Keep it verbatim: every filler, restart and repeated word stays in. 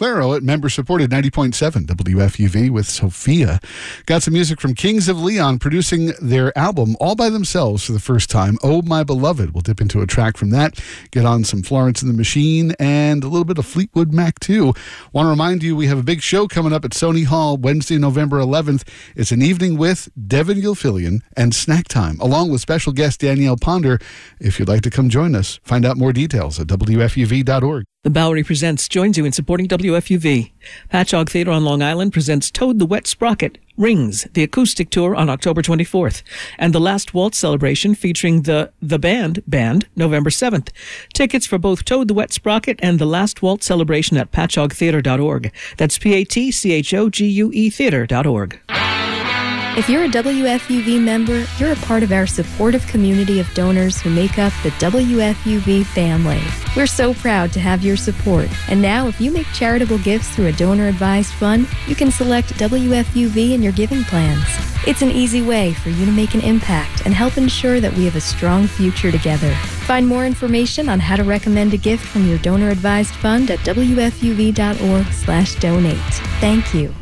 Claro at member-supported ninety point seven W F U V with Sophia. Got some music from Kings of Leon producing their album all by themselves for the first time, Oh My Beloved. We'll dip into a track from that, get on some Florence and the Machine, and a little bit of Fleetwood Mac too. Want to remind you we have a big show coming up at Sony Hall Wednesday, November eleventh. It's an evening with Devin Gilfillian and Snack Time, along with special guest Danielle Ponder. If you'd like to come join us, find out more details at W F U V dot org. The Bowery Presents joins you in supporting W F U V. Patchogue Theatre on Long Island presents Toad the Wet Sprocket, Rings, the acoustic tour on October twenty-fourth, and the Last Waltz celebration featuring the The Band Band November seventh. Tickets for both Toad the Wet Sprocket and the Last Waltz celebration at patchogue theatre dot org. That's P A T C H O G U E theatre dot org. If you're a W F U V member, you're a part of our supportive community of donors who make up the W F U V family. We're so proud to have your support. And now, if you make charitable gifts through a donor-advised fund, you can select W F U V in your giving plans. It's an easy way for you to make an impact and help ensure that we have a strong future together. Find more information on how to recommend a gift from your donor-advised fund at W F U V dot org slash donate. Thank you.